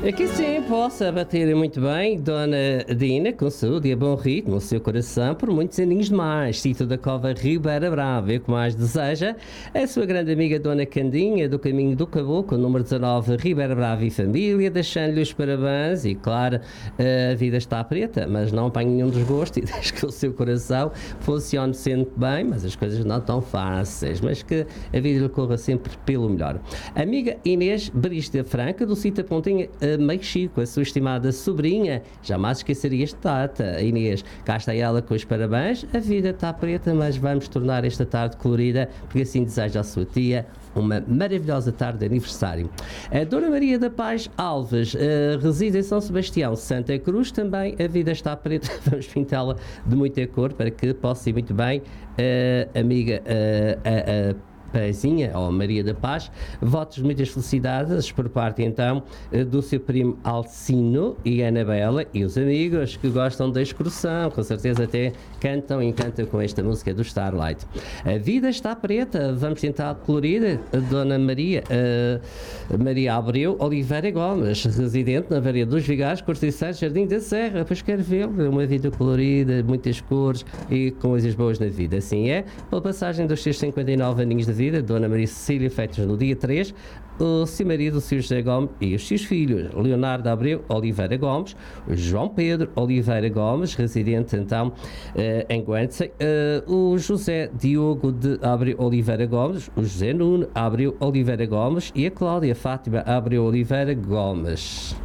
Aqui sim, possa bater muito bem, Dona Dina, com saúde e a bom ritmo, o seu coração, por muitos aninhos demais. Sítio da Cova Ribeira Brava, e o que mais deseja, a sua grande amiga Dona Candinha, do Caminho do Caboclo, número 19, Ribeira Brava e família, deixando-lhe os parabéns e, claro, a vida está preta, mas não apanhe nenhum desgosto e deixe que o seu coração funcione sempre bem, mas as coisas não estão fáceis, mas que a vida lhe corra sempre pelo melhor. Amiga Inês Brista Franca, do sítio Pontinha, Mexico, a sua estimada sobrinha, jamais esqueceria esta data. Inês, cá está ela com os parabéns. A vida está preta, mas vamos tornar esta tarde colorida, porque assim deseja a sua tia uma maravilhosa tarde de aniversário. A Dona Maria da Paz Alves reside em São Sebastião, Santa Cruz, também a vida está preta, vamos pintá-la de muita cor para que possa ir muito bem, amiga Pazinha, ou Maria da Paz, votos de muitas felicidades por parte então do seu primo Alcino e Anabela e os amigos que gostam da excursão, com certeza até cantam e encantam com esta música do Starlight. A vida está preta, vamos tentar colorir a Dona Maria Abreu Oliveira Gomes, residente na Varia dos Vigares, Cortiçais, Jardim da Serra, pois quero ver uma vida colorida, muitas cores e coisas boas na vida, assim é, pela passagem dos seus 59 aninhos de vida, Dona Maria Cecília, feitos no dia 3, o seu marido, o Sr. José Gomes, e os seus filhos, Leonardo Abreu Oliveira Gomes, João Pedro Oliveira Gomes, residente então em Guernsey, o José Diogo de Abreu Oliveira Gomes, o José Nuno Abreu Oliveira Gomes e a Cláudia Fátima Abreu Oliveira Gomes.